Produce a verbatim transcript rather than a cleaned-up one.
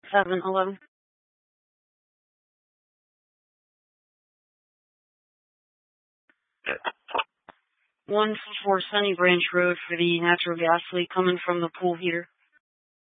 seven eleven. one four four Sunny Branch Road for the natural gas leak coming from the pool heater.